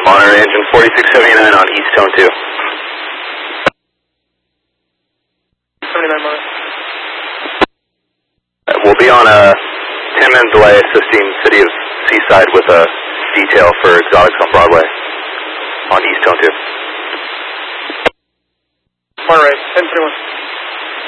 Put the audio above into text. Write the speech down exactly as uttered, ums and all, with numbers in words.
Monterey engine forty-six seventy-nine on East Tone two. seventy-nine Monterey. We'll be on a ten minute delay assisting City of Seaside with a detail for Exotics on Broadway on East Tone two. Monterey, ten thirty-one.